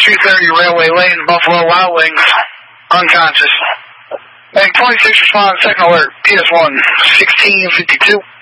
230 Railway Lane, Buffalo Wild Wings, unconscious. Bank 26 respond, second alert, PS1, 1652.